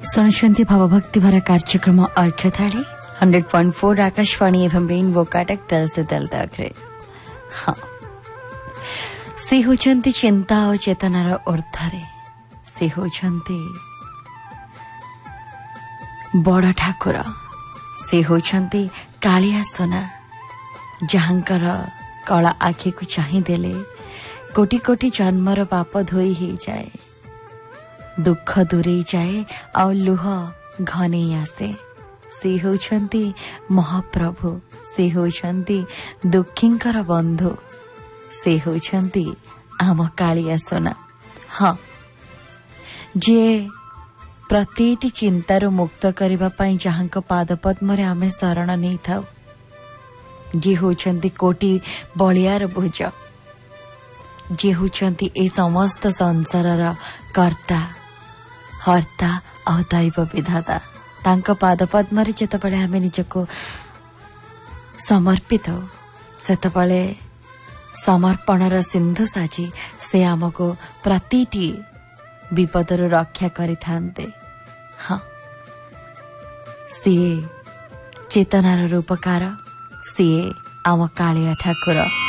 सुनिछन्ति भावभक्ति भरा कार्यक्रम अर्घ्यथाली 100.4 आकाशवाणी एवं रेनबो काटक तल से तल तक रे। हाँ, से होचन्ति चिंता और चेतनार ऊर्ध्वरे, से होचन्ति बड़ ठाकुर, से होचन्ति कालिया सोना, जहांकर कला आखि को चाहि देले कोटि कोटि जन्मर पाप धोई ही जाए, दुख दूरे जाए और लुह घने आसे। से होचन्ति महाप्रभु, से होचन्ति दुखींकर बंधु, से होचन्ति आम कालिया सोना। हाँ, जे प्रतिटी चिंतारू मुक्त करिबा पई जहांक पाद पद्मरे आमे शरण नै थाउ, जे होचन्ति कोटि बलियार भुज, जे होचन्ति ए समस्त संसारर कर्ता हर्ता और दैव विधाता, तांक पाद पद्मरे जेतेबेले आमे निजको समर्पित हो, सेतेबेले समर्पणर सिंधु साजी से आमको प्रतिटी विपदरू रक्षा करिथान्ते। हाँ, सीए चेतनार रूपकार, सीए आम कालिया ठाकुर।